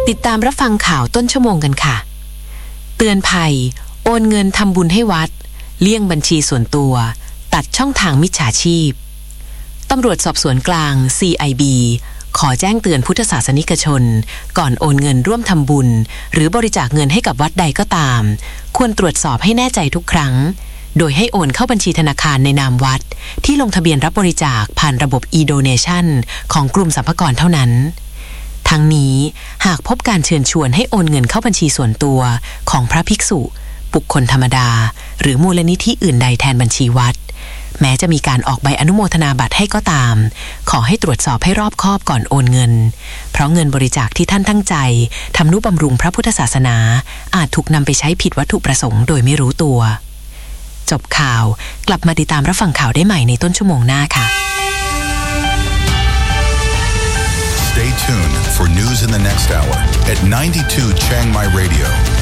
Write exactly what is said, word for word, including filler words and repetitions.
ติดตามรับฟังข่าวต้นชั่วโมงกันค่ะเตือนภัยโอนเงินทำบุญให้วัดเลี่ยงบัญชีส่วนตัวตัดช่องทางมิจฉาชีพตำรวจสอบสวนกลาง ซี ไอ บี ขอแจ้งเตือนพุทธศาสนิกชนก่อนโอนเงินร่วมทำบุญหรือบริจาคเงินให้กับวัดใดก็ตามควรตรวจสอบให้แน่ใจทุกครั้งโดยให้โอนเข้าบัญชีธนาคารในนามวัดที่ลงทะเบียนรับบริจาคผ่านระบบ e-donation ของกลุ่มสรรพากรเท่านั้นทั้งนี้หากพบการเชิญชวนให้โอนเงินเข้าบัญชีส่วนตัวของพระภิกษุบุคคลธรรมดาหรือมูลนิธิอื่นใดแทนบัญชีวัดแม้จะมีการออกใบอนุโมทนาบัตรให้ก็ตามขอให้ตรวจสอบให้รอบคอบก่อนโอนเงินเพราะเงินบริจาคที่ท่านตั้งใจทำนุบำรุงพระพุทธศาสนาอาจถูกนำไปใช้ผิดวัตถุประสงค์โดยไม่รู้ตัวจบข่าวกลับมาติดตามรับฟังข่าวได้ใหม่ในต้นชั่วโมงหน้าค่ะ Stay tuned for news in the next hour at ninety-two Chiang Mai Radio.